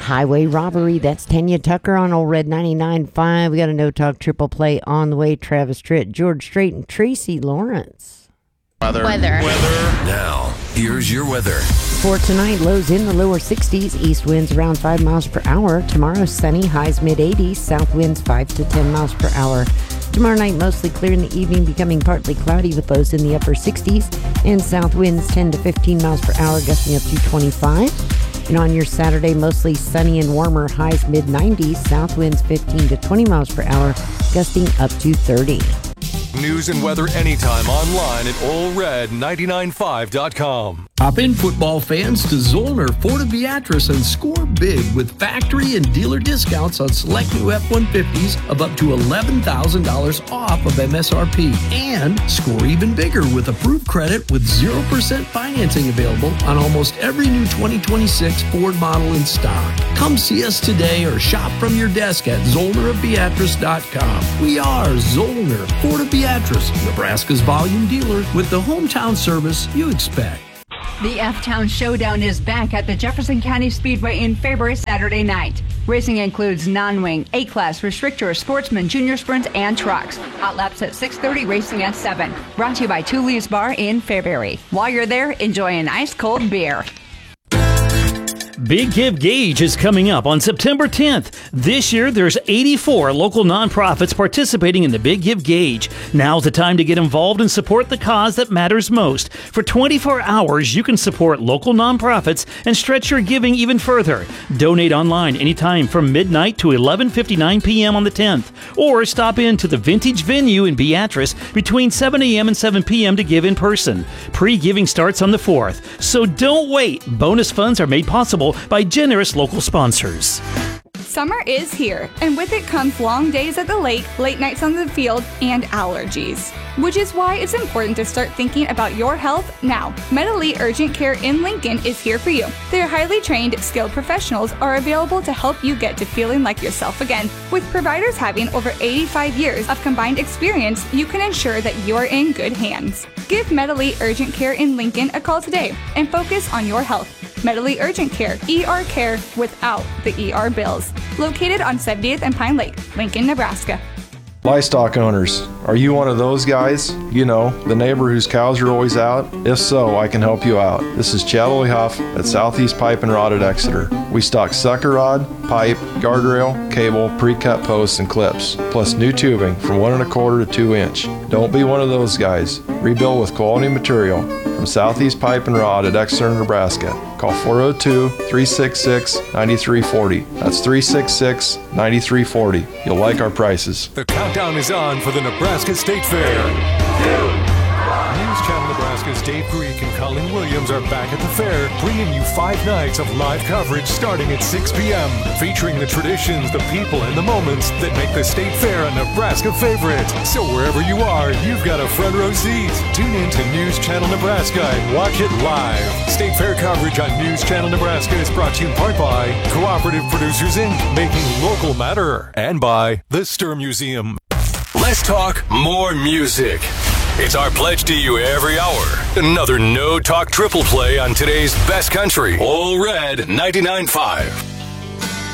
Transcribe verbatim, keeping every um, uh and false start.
Highway Robbery. That's Tanya Tucker on Old Red ninety-nine point five. We got a no-talk triple play on the way. Travis Tritt, George Strait, and Tracy Lawrence. Weather. Weather. Weather. Now, here's your weather. For tonight, lows in the lower sixties, east winds around five miles per hour. Tomorrow, sunny, highs mid-eighties, south winds five to ten miles per hour. Tomorrow night, mostly clear in the evening, becoming partly cloudy with lows in the upper sixties, and south winds ten to fifteen miles per hour, gusting up to twenty-five. And on your Saturday, mostly sunny and warmer, highs mid-nineties, south winds fifteen to twenty miles per hour, gusting up to thirty. News and weather anytime online at Ole Red ninety-nine five dot com. Hop in, football fans, to Zollner Ford of Beatrice and score big with factory and dealer discounts on select new F one fifties of up to eleven thousand dollars off of M S R P. And score even bigger with approved credit with zero percent financing available on almost every new twenty twenty-six Ford model in stock. Come see us today or shop from your desk at Zollner of Beatrice dot com. We are Zollner Ford of Beatrice, Nebraska's volume dealer with the hometown service you expect. The F-Town Showdown is back at the Jefferson County Speedway in Fairbury Saturday night. Racing includes non-wing, A-Class, Restrictor, Sportsman, Junior Sprints, and Trucks. Hot laps at six thirty, racing at seven. Brought to you by Two Leaves Bar in Fairbury. While you're there, enjoy an ice-cold beer. Big Give Gauge is coming up on September tenth. This year, there's eighty-four local nonprofits participating in the Big Give Gauge. Now's the time to get involved and support the cause that matters most. For twenty-four hours, you can support local nonprofits and stretch your giving even further. Donate online anytime from midnight to eleven fifty-nine p.m. on the tenth. Or stop in to the Vintage Venue in Beatrice between seven a.m. and seven p.m. to give in person. Pre-giving starts on the fourth, so don't wait. Bonus funds are made possible by generous local sponsors. Summer is here, and with it comes long days at the lake, late nights on the field, and allergies. Which is why it's important to start thinking about your health now. Medilite Urgent Care in Lincoln is here for you. Their highly trained, skilled professionals are available to help you get to feeling like yourself again. With providers having over eighty-five years of combined experience, you can ensure that you are in good hands. Give Medilite Urgent Care in Lincoln a call today and focus on your health. Medilite Urgent Care, E R care without the E R bills. Located on seventieth and Pine Lake, Lincoln, Nebraska. Livestock owners, are you one of those guys? You know, the neighbor whose cows are always out? If so, I can help you out. This is Chad Olley Huff at Southeast Pipe and Rod at Exeter. We stock sucker rod, pipe, guardrail, cable, pre-cut posts, and clips, plus new tubing from one and a quarter to two inch. Don't be one of those guys. Rebuild with quality material from Southeast Pipe and Rod at Exeter, Nebraska. Call four oh two, three six six, nine three four oh. That's three six six, nine three four oh. You'll like our prices. The countdown is on for the Nebraska State Fair. News Channel Nebraska's Dave Greek and Colleen Williams are back at the fair, bringing you five nights of live coverage starting at six p.m., featuring the traditions, the people, and the moments that make the State Fair a Nebraska favorite. So wherever you are, you've got a front row seat. Tune in to News Channel Nebraska and watch it live. State Fair coverage on News Channel Nebraska is brought to you in part by Cooperative Producers Incorporated, making local matter, and by the Stir Museum. Let's talk more music. It's our pledge to you every hour. Another no-talk triple play on today's best country. Ole Red ninety-nine point five.